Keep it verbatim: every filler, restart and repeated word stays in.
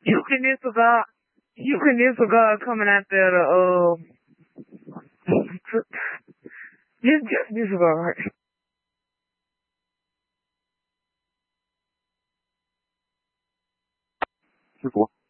You can disregard, you can disregard coming out there to, uh, just, just disregard. Super.